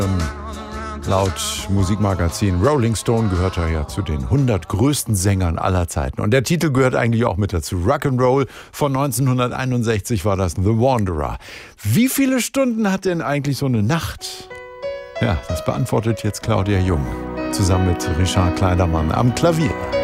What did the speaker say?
Laut Musikmagazin Rolling Stone gehört er ja zu den 100 größten Sängern aller Zeiten. Und der Titel gehört eigentlich auch mit dazu. Rock'n'Roll von 1961 war das, The Wanderer. Wie viele Stunden hat denn eigentlich so eine Nacht? Ja, das beantwortet jetzt Claudia Jung zusammen mit Richard Kleidermann am Klavier.